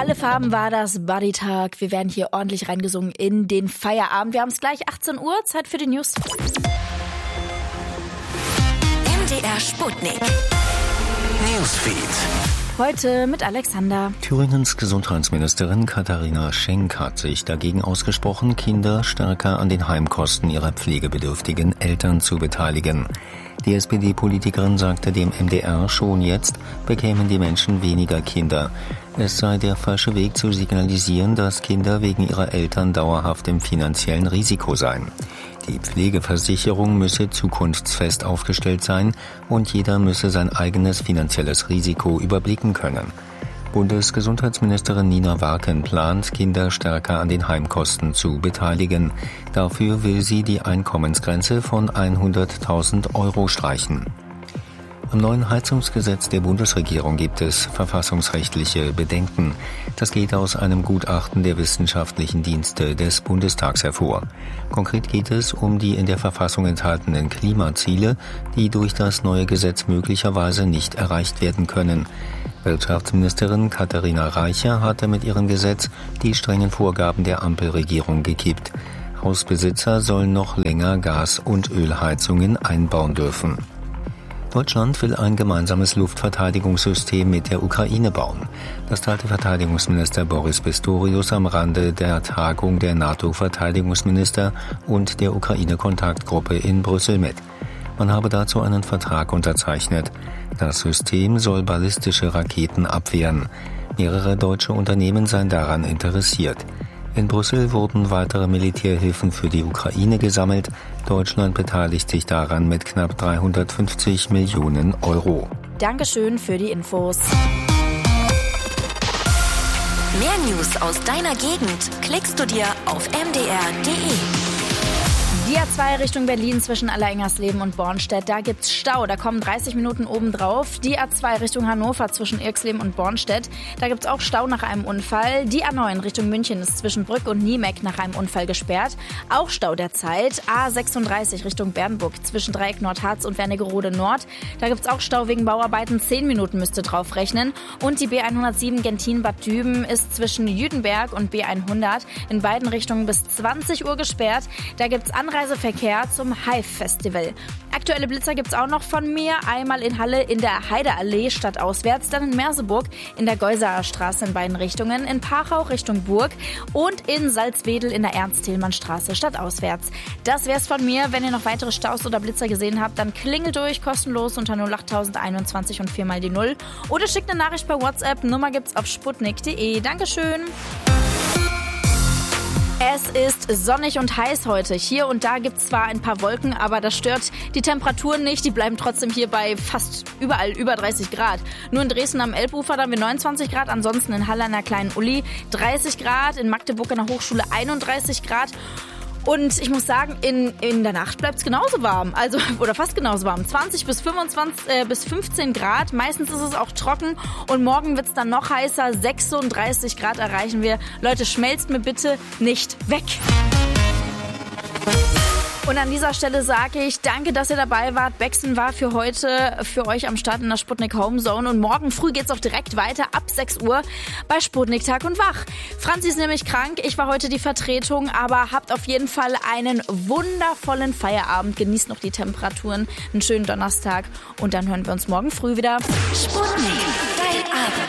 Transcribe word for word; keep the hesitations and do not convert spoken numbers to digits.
Alle Farben war das Bodytag. Wir werden hier ordentlich reingesungen in den Feierabend. Wir haben es gleich achtzehn Uhr, Zeit für die News. M D R Sputnik. Newsfeed. Heute mit Alexander. Thüringens Gesundheitsministerin Katharina Schenk hat sich dagegen ausgesprochen, Kinder stärker an den Heimkosten ihrer pflegebedürftigen Eltern zu beteiligen. Die S P D-Politikerin sagte dem M D R, schon jetzt bekämen die Menschen weniger Kinder. Es sei der falsche Weg zu signalisieren, dass Kinder wegen ihrer Eltern dauerhaft im finanziellen Risiko seien. Die Pflegeversicherung müsse zukunftsfest aufgestellt sein und jeder müsse sein eigenes finanzielles Risiko überblicken können. Bundesgesundheitsministerin Nina Warken plant, Kinder stärker an den Heimkosten zu beteiligen. Dafür will sie die Einkommensgrenze von hunderttausend Euro streichen. Am neuen Heizungsgesetz der Bundesregierung gibt es verfassungsrechtliche Bedenken. Das geht aus einem Gutachten der wissenschaftlichen Dienste des Bundestags hervor. Konkret geht es um die in der Verfassung enthaltenen Klimaziele, die durch das neue Gesetz möglicherweise nicht erreicht werden können. Wirtschaftsministerin Katharina Reiche hatte mit ihrem Gesetz die strengen Vorgaben der Ampelregierung gekippt. Hausbesitzer sollen noch länger Gas- und Ölheizungen einbauen dürfen. Deutschland will ein gemeinsames Luftverteidigungssystem mit der Ukraine bauen. Das teilte Verteidigungsminister Boris Pistorius am Rande der Tagung der NATO-Verteidigungsminister und der Ukraine-Kontaktgruppe in Brüssel mit. Man habe dazu einen Vertrag unterzeichnet. Das System soll ballistische Raketen abwehren. Mehrere deutsche Unternehmen seien daran interessiert. In Brüssel wurden weitere Militärhilfen für die Ukraine gesammelt. Deutschland beteiligt sich daran mit knapp dreihundertfünfzig Millionen Euro. Dankeschön für die Infos. Mehr News aus deiner Gegend klickst du dir auf m d r punkt d e. Die A zwei Richtung Berlin zwischen Allerengersleben und Bornstedt, da gibt's Stau, da kommen dreißig Minuten obendrauf. Die A zwei Richtung Hannover zwischen Irxleben und Bornstedt, da gibt's auch Stau nach einem Unfall. Die A neun Richtung München ist zwischen Brück und Niemeck nach einem Unfall gesperrt. Auch Stau derzeit. A sechsunddreißig Richtung Bernburg zwischen Dreieck Nordharz und Wernigerode Nord, da gibt's auch Stau wegen Bauarbeiten. zehn Minuten müsste drauf rechnen. Und die B hundertsieben Gentin-Bad Düben ist zwischen Jüdenberg und B hundert in beiden Richtungen bis zwanzig Uhr gesperrt. Da gibt's Anreiseverkehr zum Hive-Festival. Aktuelle Blitzer gibt's auch noch von mir. Einmal in Halle in der Heideallee stadtauswärts, dann in Merseburg in der Geusaer Straße in beiden Richtungen, in Pachau Richtung Burg und in Salzwedel in der Ernst-Thälmann-Straße stadtauswärts. Das wär's von mir. Wenn ihr noch weitere Staus oder Blitzer gesehen habt, dann klingelt durch, kostenlos unter null acht einundzwanzig und vier mal die null. Oder schickt eine Nachricht per WhatsApp. Nummer gibt's auf sputnik punkt d e. Dankeschön. Es ist sonnig und heiß heute. Hier und da gibt es zwar ein paar Wolken, aber das stört die Temperaturen nicht. Die bleiben trotzdem hier bei fast überall über dreißig Grad. Nur in Dresden am Elbufer haben wir neunundzwanzig Grad, ansonsten in Halle an der Kleinen Uli dreißig Grad, in Magdeburg an der Hochschule einunddreißig Grad. Und ich muss sagen, in, in der Nacht bleibt es genauso warm, also oder fast genauso warm. zwanzig bis fünfundzwanzig äh, bis fünfzehn Grad, meistens ist es auch trocken und morgen wird es dann noch heißer, sechsunddreißig Grad erreichen wir. Leute, schmelzt mir bitte nicht weg. Und an dieser Stelle sage ich, danke, dass ihr dabei wart. Bexen war für heute für euch am Start in der Sputnik Home Zone. Und morgen früh geht's auch direkt weiter ab sechs Uhr bei Sputnik Tag und Wach. Franzi ist nämlich krank. Ich war heute die Vertretung. Aber habt auf jeden Fall einen wundervollen Feierabend. Genießt noch die Temperaturen. Einen schönen Donnerstag. Und dann hören wir uns morgen früh wieder. Sputnik, dein Abend.